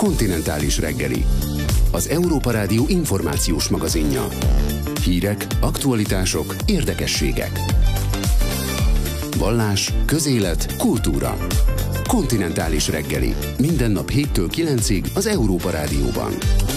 Kontinentális reggeli. Az Európa Rádió információs magazinja. Hírek, aktualitások, érdekességek. Vallás, közélet, kultúra. Kontinentális reggeli. Minden nap 7-től 9-ig az Európa Rádióban.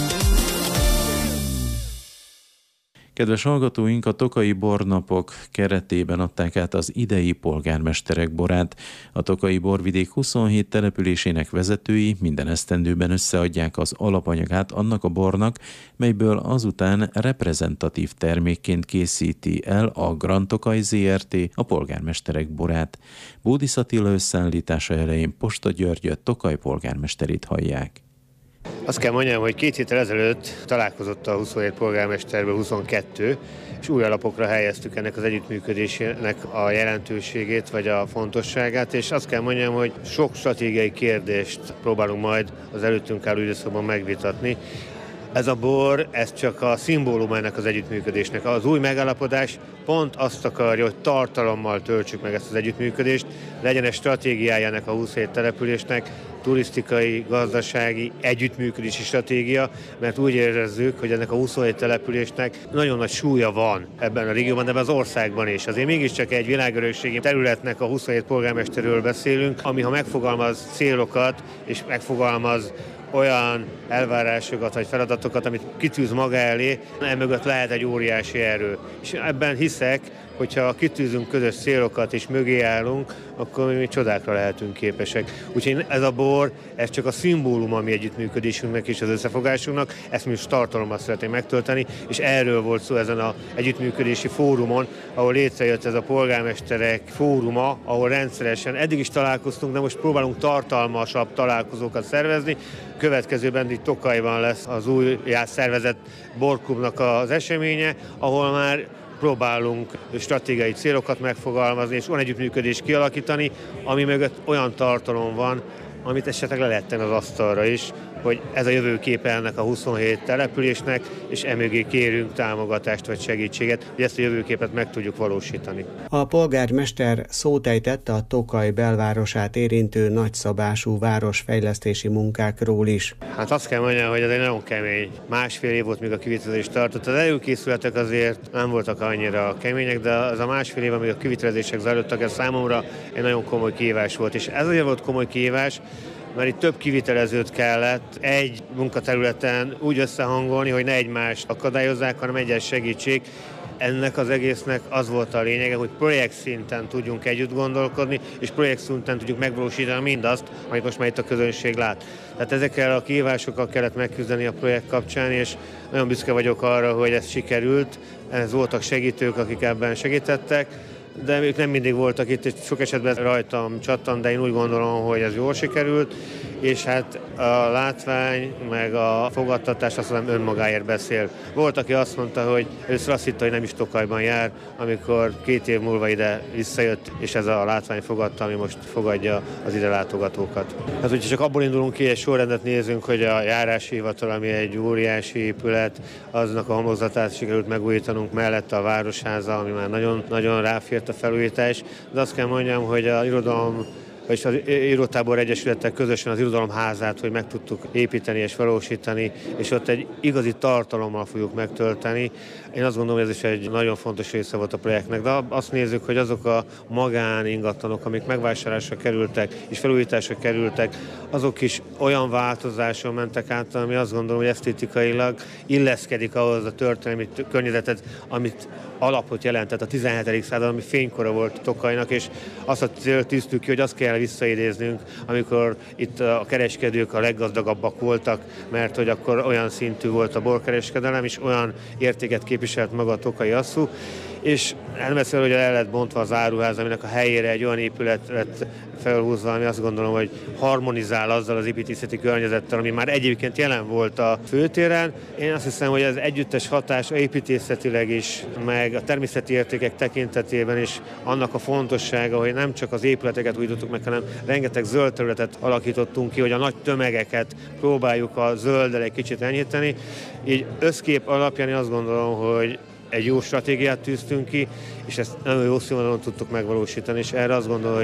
Kedves hallgatóink, a Tokaji Bornapok keretében adták át az idei polgármesterek borát. A Tokaji Borvidék 27 településének vezetői minden esztendőben összeadják az alapanyagát annak a bornak, melyből azután reprezentatív termékként készíti el a Grand Tokaj Zrt. A polgármesterek borát. Bódis Attila összeállítása elején Posta Györgyöt, Tokaj polgármesterét hallják. Azt kell mondjam, hogy 2 héttel ezelőtt találkozott a 27 polgármesterből 22, és új alapokra helyeztük ennek az együttműködésének a jelentőségét vagy a fontosságát, és azt kell mondjam, hogy sok stratégiai kérdést próbálunk majd az előttünk álló időszakban megvitatni. Ez a bor, ez csak a szimbólum ennek az együttműködésnek. Az új megállapodás pont azt akarja, hogy tartalommal töltsük meg ezt az együttműködést, legyen egy stratégiája ennek a 27 településnek, turisztikai, gazdasági, együttműködési stratégia, mert úgy érezzük, hogy ennek a 27 településnek nagyon nagy súlya van ebben a régióban, de ebben az országban is. Azért mégiscsak egy világörökségi területnek a 27 polgármesterről beszélünk, ami ha megfogalmaz célokat és megfogalmaz olyan elvárásokat vagy feladatokat, amit kitűz maga elé, emögött lehet egy óriási erő. És ebben hiszek, hogyha kitűzünk közös célokat és mögé állunk, akkor mi csodákra lehetünk képesek. Úgyhogy ez a bor, ez csak a szimbólum a mi együttműködésünknek és az összefogásunknak, ezt mi is tartalommal szeretnénk megtölteni, és erről volt szó ezen az együttműködési fórumon, ahol létrejött ez a polgármesterek fóruma, ahol rendszeresen eddig is találkoztunk, de most próbálunk tartalmasabb találkozókat szervezni. Következőben itt Tokajban lesz az újjá szervezett borklubnak az eseménye, ahol már próbálunk stratégiai célokat megfogalmazni, és olyan együttműködést kialakítani, ami mögött olyan tartalom van, amit esetleg le lehet tenni az asztalra is, hogy ez a jövőképe ennek a 27 településnek, és emögé kérünk támogatást vagy segítséget, hogy ezt a jövőképet meg tudjuk valósítani. A polgármester szót ejtett a Tokaj belvárosát érintő nagyszabású városfejlesztési munkákról is. Hát azt kell mondjam, hogy ez egy nagyon kemény. 1,5 év volt, míg a kivitelezés tartott. Az előkészületek azért nem voltak annyira kemények, de az a 1,5 év, amíg a kivitelezések zajlottak, ez számomra egy nagyon komoly kihívás volt. És ez azért volt komoly kihívás, mert itt több kivitelezőt kellett egy munkaterületen úgy összehangolni, hogy ne egymást akadályozzák, hanem egyes segítség. Ennek az egésznek az volt a lényege, hogy projekt szinten tudjunk együtt gondolkodni, és projekt szinten tudjuk megvalósítani mindazt, amit most már itt a közönség lát. Tehát ezekkel a kihívásokkal kellett megküzdeni a projekt kapcsán, és nagyon büszke vagyok arra, hogy ez sikerült. Ez voltak segítők, akik ebben segítettek, de ők nem mindig voltak itt, és sok esetben rajtam csattant, de én úgy gondolom, hogy ez jól sikerült, és hát a látvány, meg a fogadtatás azt hiszem önmagáért beszél. Volt, aki azt mondta, hogy először azt hitte, hogy nem is Tokajban jár, amikor 2 év múlva ide visszajött, és ez a látvány fogadta, ami most fogadja az ide látogatókat. Hát úgyhogy csak abból indulunk ki, egy sorrendet nézünk, hogy a járási hivatal, ami egy óriási épület, aznak a homlokzatát sikerült megújítanunk, mellette a Városháza, ami már nagyon ráfért a felújítás, de azt kell mondjam, hogy a irodalom vagyis az Írótábor Egyesülettel közösen az Irodalomházát, hogy meg tudtuk építeni és valósítani, és ott egy igazi tartalommal fogjuk megtölteni. Én azt gondolom, hogy ez is egy nagyon fontos része volt a projektnek, de azt nézzük, hogy azok a magáningatlanok, amik megvásárlásra kerültek és felújításra kerültek, azok is olyan változáson mentek át, ami azt gondolom, hogy esztétikailag illeszkedik ahhoz a történelmi környezetet, amit alapot jelentett a 17. század, ami fénykora volt Tokajnak, és azt a célt tűztük ki, hogy azt kell visszaidéznünk, amikor itt a kereskedők a leggazdagabbak voltak, mert hogy akkor olyan szintű volt a borkereskedelem, és olyan értéket képviselt maga a tokaji asszú, és nem beszél, hogy el lett bontva az áruház, aminek a helyére egy olyan épület lett felhúzva, ami azt gondolom, hogy harmonizál azzal az építészeti környezettel, ami már egyébként jelen volt a főtéren. Én azt hiszem, hogy az együttes hatás építészetileg is, meg a természeti értékek tekintetében is annak a fontossága, hogy nem csak az épületeket újítottuk meg, hanem rengeteg zöld területet alakítottunk ki, hogy a nagy tömegeket próbáljuk a zölddel egy kicsit enyhíteni. Így összkép alapján én azt gondolom, hogy egy jó stratégiát tűztünk ki, és ezt nagyon jó színvonalon tudtuk megvalósítani, és erre azt gondolom, hogy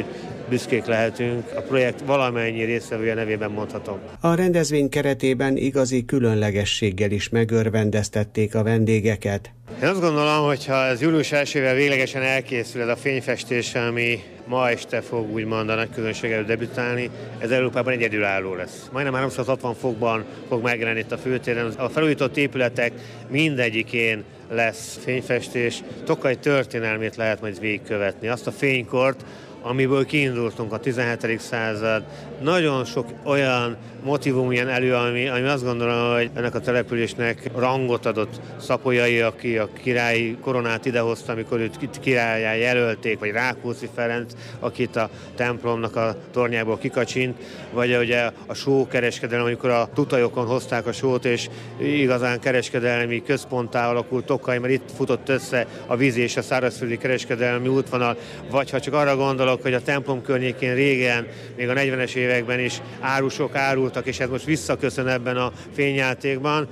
büszkék lehetünk. A projekt valamennyi résztvevője nevében mondhatom. A rendezvény keretében igazi különlegességgel is megörvendeztették a vendégeket. Én azt gondolom, hogy ha ez július 1-ével véglegesen elkészül ez a fényfestés, ami ma este fog úgymond a nagy közönség előtt debütálni, ez Európában egyedülálló lesz. Majdnem 360 fokban fog megjelenni itt a főtéren. A felújított épületek mindegyikén lesz fényfestés. Tokaj történelmét lehet majd végigkövetni. Azt a fénykort, amiből kiindultunk, a 17. század. Nagyon sok olyan motivum jön elő, ami azt gondolom, hogy ennek a településnek rangot adott. Szapolyai, aki a királyi koronát idehozta, amikor őt itt királlyá jelölték, vagy Rákóczi Ferenc, akit a templomnak a tornyából kikacsint, vagy ugye a sókereskedelem, amikor a tutajokon hozták a sót, és igazán kereskedelmi központtá alakult Tokaj, mert itt futott össze a vízi és a szárazföldi kereskedelmi útvonal, vagy ha csak arra gondolok, hogy a templom környékén régen, még a 40-es években is árusok árultak, és ez most visszaköszön ebben a fényjátékban.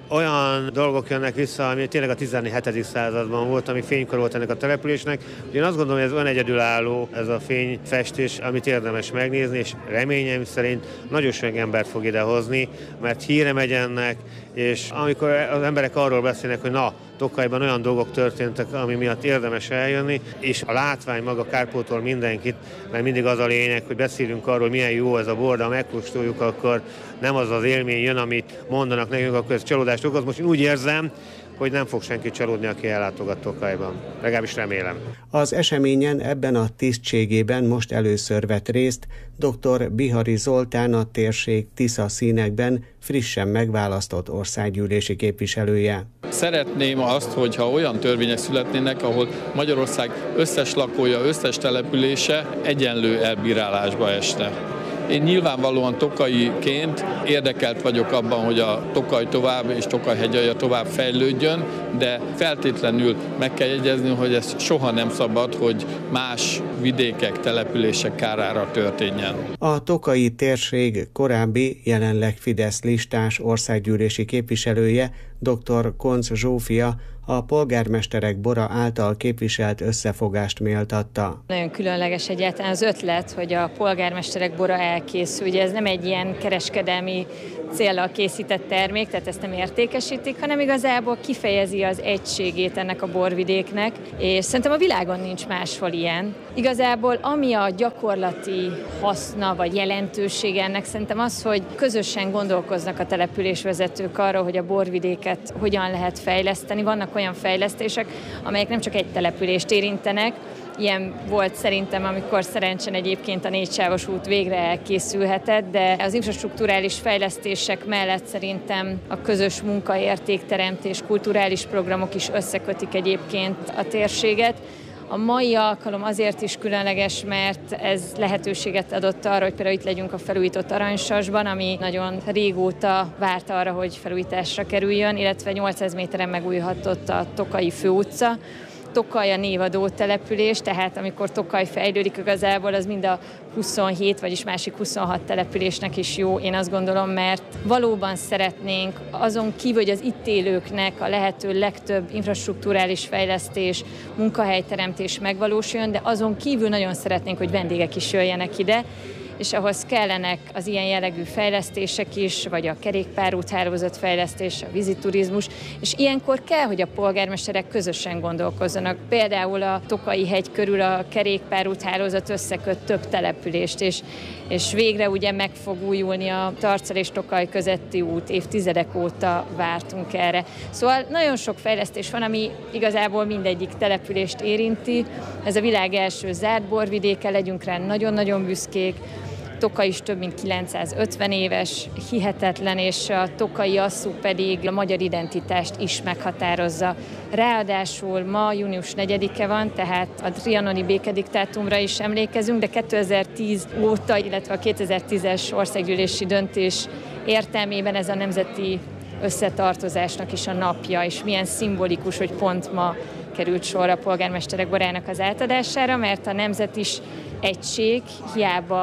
Olyan dolgok jönnek vissza, ami tényleg a 17. században volt, ami fénykor volt ennek a településnek. Én azt gondolom, hogy ez olyan egyedülálló ez a fényfestés, amit érdemes megnézni, és reményeim szerint nagyon sok embert fog idehozni, mert híre megy ennek, és amikor az emberek arról beszélnek, hogy na, Tokajban olyan dolgok történtek, ami miatt érdemes eljönni, és a látvány maga kárpótol mindenkit, mert mindig az a lényeg, hogy beszélünk arról, milyen jó ez a bor, de ha megkóstoljuk, akkor nem az az élmény jön, amit mondanak nekünk, akkor ez csalódást okoz. Most én úgy érzem, hogy nem fog senki csalódni, aki ellátogat Tokajban. Legalábbis remélem. Az eseményen ebben a tisztségében most először vett részt dr. Bihari Zoltán, a térség Tisza színekben frissen megválasztott országgyűlési képviselője. Szeretném azt, hogyha olyan törvények születnének, ahol Magyarország összes lakója, összes települése egyenlő elbírálásba esne. Én nyilvánvalóan tokaiként érdekelt vagyok abban, hogy a Tokaj tovább és Tokaj-hegyalja tovább fejlődjön, de feltétlenül meg kell jegyezni, hogy ez soha nem szabad, hogy más vidékek, települések kárára történjen. A tokaji térség korábbi, jelenleg Fidesz listás országgyűlési képviselője, dr. Koncz Zsófia, a polgármesterek bora által képviselt összefogást méltatta. Nagyon különleges egyáltalán az ötlet, hogy a polgármesterek bora elkészül. Ugye ez nem egy ilyen kereskedelmi céllal készített termék, tehát ezt nem értékesítik, hanem igazából kifejezi az egységét ennek a borvidéknek, és szerintem a világon nincs máshol ilyen. Igazából ami a gyakorlati haszna vagy jelentősége ennek, szerintem az, hogy közösen gondolkoznak a településvezetők arról, hogy a borvidéket hogyan lehet fejleszteni. Vannak olyan fejlesztések, amelyek nem csak egy települést érintenek. Ilyen volt szerintem, amikor Szerencsen egyébként a 4 sávos út végre elkészülhetett, de az infrastrukturális fejlesztések mellett szerintem a közös munkaértékteremtés, kulturális programok is összekötik egyébként a térséget. A mai alkalom azért is különleges, mert ez lehetőséget adott arra, hogy például itt legyünk a felújított Aranysasban, ami nagyon régóta várt arra, hogy felújításra kerüljön, illetve 800 méteren megújulhatott a Tokaji főutca. Tokaj a névadó település, tehát amikor Tokaj fejlődik, igazából az mind a 27, vagyis másik 26 településnek is jó, én azt gondolom, mert valóban szeretnénk azon kívül, hogy az itt élőknek a lehető legtöbb infrastrukturális fejlesztés, munkahelyteremtés megvalósuljon, de azon kívül nagyon szeretnénk, hogy vendégek is jöjjenek ide, és ahhoz kellenek az ilyen jellegű fejlesztések is, vagy a kerékpárúthálózat fejlesztés, a víziturizmus, és ilyenkor kell, hogy a polgármesterek közösen gondolkozzanak. Például a Tokaji hegy körül a kerékpárúthálózat összeköt több települést, és végre ugye meg fog újulni a Tarcal és Tokaj közötti út, évtizedek óta vártunk erre. Szóval nagyon sok fejlesztés van, ami igazából mindegyik települést érinti. Ez a világ első zárt borvidéke, legyünk rá nagyon-nagyon büszkék. Tokaj is több mint 950 éves, hihetetlen, és a tokaji asszú pedig a magyar identitást is meghatározza. Ráadásul ma június 4-e van, tehát a trianoni békediktátumra is emlékezünk, de 2010 óta, illetve a 2010-es országgyűlési döntés értelmében ez a nemzeti összetartozásnak is a napja, és milyen szimbolikus, hogy pont ma került sor a polgármesterek borának az átadására, mert a nemzet is egység, hiába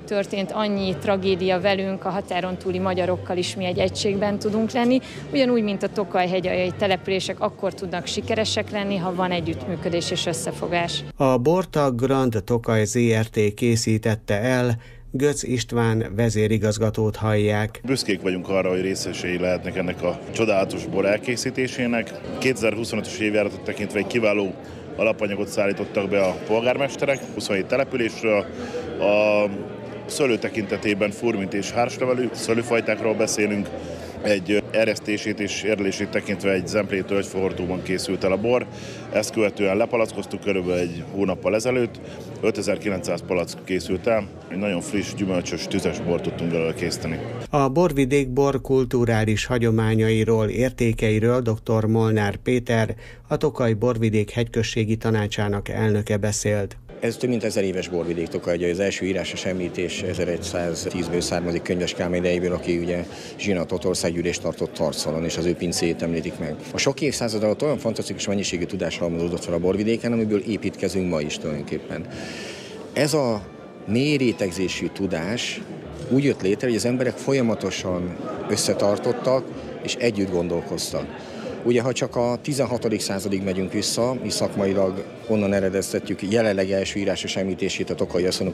történt annyi tragédia velünk, a határon túli magyarokkal is mi egy egységben tudunk lenni. Ugyanúgy, mint a tokaj-hegyaljahi települések akkor tudnak sikeresek lenni, ha van együttműködés és összefogás. A bort a Grand Tokaj Zrt. Készítette el, Götz István vezérigazgatót hallják. Büszkék vagyunk arra, hogy részesei lehetnek ennek a csodálatos bor elkészítésének. 2025-ös évjáratot tekintve egy kiváló alapanyagot szállítottak be a polgármesterek 27 településről. A szőlő tekintetében furmint és hárslevelű szőlőfajtákról beszélünk. Egy eresztését és érlését tekintve egy zemplé tölgyforróban készült el a bor. Ezt követően lepalackoztuk körülbelül egy hónappal ezelőtt. 5900 palack készült el. Egy nagyon friss, gyümölcsös, tüzes bort tudtunk belőle készíteni. A borvidék bor kulturális hagyományairól, értékeiről dr. Molnár Péter, a Tokaj Borvidék hegyközségi tanácsának elnöke beszélt. Ez több mint 1000 éves borvidék Tokaj, az első írásos említés 1110-ből származik Könyves Kálmán idejéből, aki ugye zsinatott országgyűlést tartott Tarcalon, és az ő pincéjét említik meg. A sok évszázad alatt olyan fantasztikus mennyiségű tudás halmozódott fel a borvidéken, amiből építkezünk ma is tulajdonképpen. Ez a mély rétegzésű tudás úgy jött létre, hogy az emberek folyamatosan összetartottak és együtt gondolkoztak. Ugye, ha csak a 16. századig megyünk vissza, mi szakmailag onnan eredeztetjük jelenleg első írásos említését a Tokaji asszonyok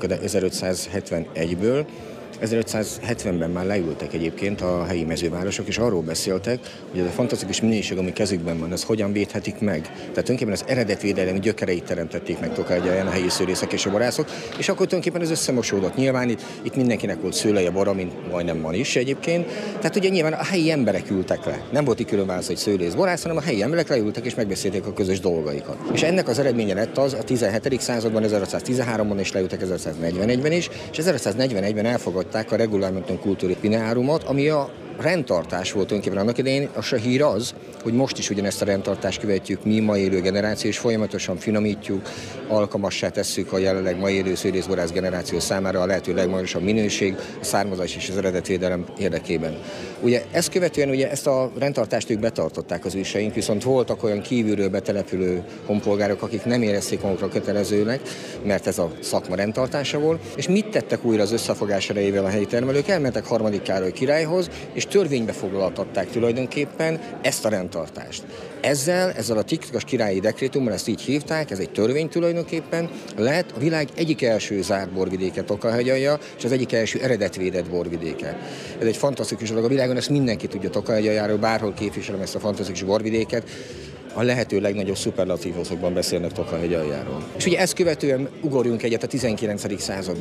1571-ből. 1570-ben már leültek egyébként a helyi mezővárosok, és arról beszéltek, hogy ez a fantasztikus minőség, ami kezükben van, ez hogyan védhetik meg. Tehát tulajdonképpen az eredetvédelmi gyökereit teremtették meg Tokajgyalaján a helyi szőlészek és a borászok, és akkor tulajdonképpen ez összemosódott. Nyilván itt mindenkinek volt szőleje, bora, mint majdnem van is egyébként. Tehát ugye nyilván a helyi emberek ültek le. Nem volt itt külön válasz, hogy szőlész, borász, hanem a helyi emberek leültek és megbeszélték a közös dolgaikat. És ennek az eredménye lett az a 17. században, 1613-ban is leültek, 1641-ben is, és 1641-ben elfogadták a Regulamentum Culturae Pinearumot, ami a rendtartás volt tulajdonképpen annak idején. A hír az, hogy most is ugyanezt a rendtartást követjük mi, ma élő generáció, és folyamatosan finomítjuk, alkalmassá tesszük a jelenleg ma élő szőlészborász generáció számára a lehető legmagasabb minőség, a származás és az eredetvédelem érdekében. Ugye ezt követően ugye ezt a rendtartást ők betartották az őseink, viszont voltak olyan kívülről betelepülő honpolgárok, akik nem érezték magukra kötelezőnek, mert ez a szakma rendtartása volt, és mit tettek újra az összefogás erejével a helyi termelők? Elmentek harmadik Károly királyhoz, és törvénybe foglaltatták tulajdonképpen ezt a rendtartást. Ezzel a titkos királyi dekrétummal, ezt így hívták, ez egy törvény tulajdonképpen, lett a világ egyik első zárt borvidéke Tokaj-hegyalja, és az egyik első eredetvédett borvidéke. Ez egy fantasztikus dolog a világon, ezt mindenki tudja Tokaj-hegyaljáról, bárhol képviselem ezt a fantasztikus borvidéket, a lehető legnagyobb szuperlatívokban beszélnek Tokaj-hegyaljáról. És ugye ezt követően ugorjunk egyet a 19. században.